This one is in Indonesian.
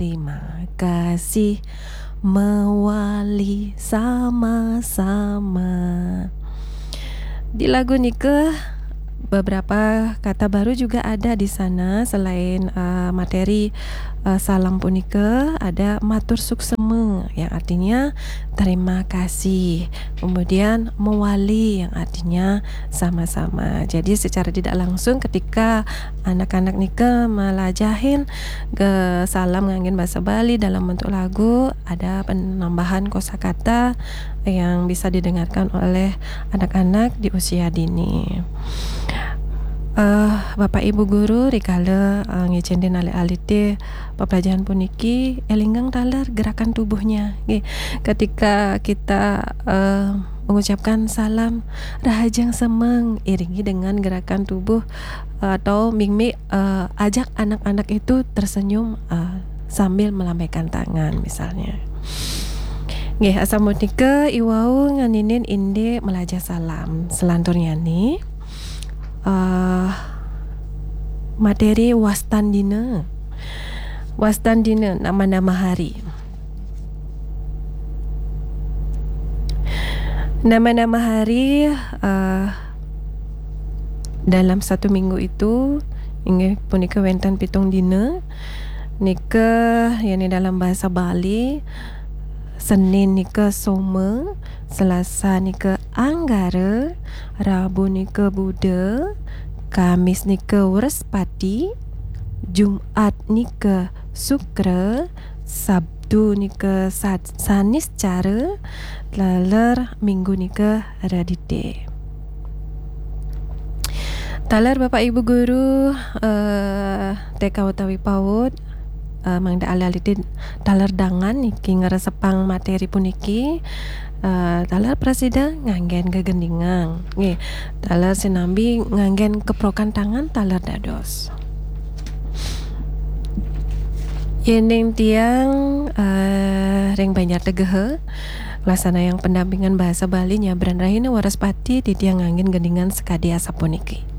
Terima kasih mewali sama-sama. Di lagu Nike beberapa kata baru juga ada di sana. Selain materi salam punike, ada matur sukseme yang artinya terima kasih. Kemudian mewali yang artinya sama-sama. Jadi secara tidak langsung ketika anak-anak nike melajahin ke salam nganggen bahasa Bali dalam bentuk lagu, ada penambahan kosakata yang bisa didengarkan oleh anak-anak di usia dini. Bapak Ibu guru rikala ngecendin alih-alih pembelajaran puniki elinggang taler gerakan tubuhnya. Ketika kita mengucapkan salam rahajang semeng iringi dengan gerakan tubuh atau mimik ajak anak-anak itu tersenyum sambil melambaikan tangan misalnya. Nggih, asamunika iwau nganinin inde melaja salam. Selanturnya nih materi wastandina nama-nama hari. Nama-nama hari dalam satu minggu itu inggih punika wenten pitung dina. Nika yani dalam bahasa Bali, Senin nika Soma, Selasa nika Anggara, Rabu nika Buddha, Kamis nika Wrespati, Jumat nika Sukra, Sabtu nika Saniscara, laler Minggu nika Radite. Taler Bapak Ibu guru TK utawi PAUD mangda alalitin taler dangan niki ngeresepang materi puniki. Taler presiden nganggen gegendingang nggih, taler sinambi nganggen keprokan tangan taler dados. Yening tiang ring banyak tegehe laksana yang pendampingan bahasa Bali nyabran rahina Waraspati di tiang nganggen gendingan sekadi asapuniki.